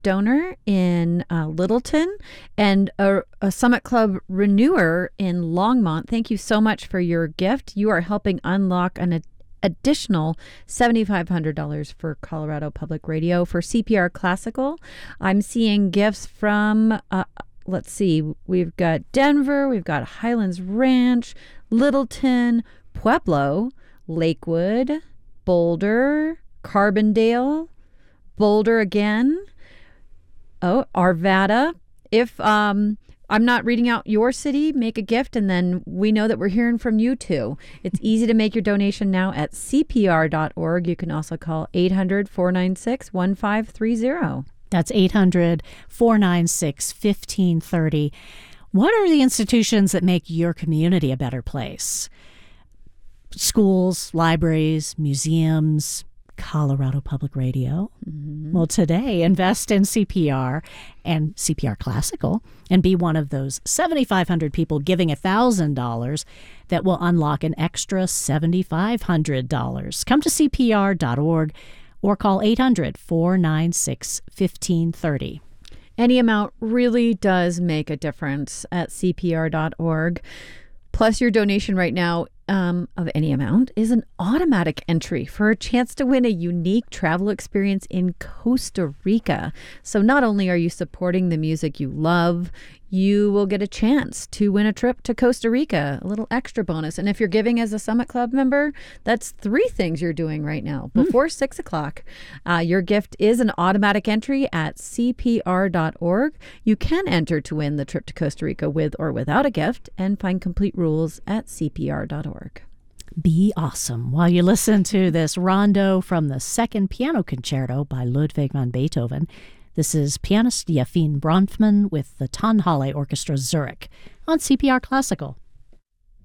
donor in Littleton and a Summit Club renewer in Longmont. Thank you so much for your gift. You are helping unlock an additional $7,500 for Colorado Public Radio for CPR Classical. I'm seeing gifts from, let's see, we've got Denver, we've got Highlands Ranch, Littleton, Pueblo, Lakewood, Boulder, Carbondale, Boulder again. Oh, Arvada. If I'm not reading out your city, make a gift, and then we know that we're hearing from you too. It's easy to make your donation now at CPR.org. You can also call 800-496-1530. That's 800-496-1530. What are the institutions that make your community a better place? Schools, libraries, museums, Colorado Public Radio. Mm-hmm. Well, today, invest in CPR and CPR Classical and be one of those 7,500 people giving $1,000 that will unlock an extra $7,500. Come to CPR.org or call 800-496-1530. Any amount really does make a difference at CPR.org. Plus, your donation right now of any amount is an automatic entry for a chance to win a unique travel experience in Costa Rica. So not only are you supporting the music you love, you will get a chance to win a trip to Costa Rica, a little extra bonus. And if you're giving as a Summit Club member, that's 3 things you're doing right now before 6 o'clock. Your gift is an automatic entry at CPR.org. You can enter to win the trip to Costa Rica with or without a gift and find complete rules at CPR.org. Be awesome while you listen to this rondo from the Second Piano Concerto by Ludwig van Beethoven. This is pianist Yefim Bronfman with the Tonhalle Orchestra Zurich on CPR Classical.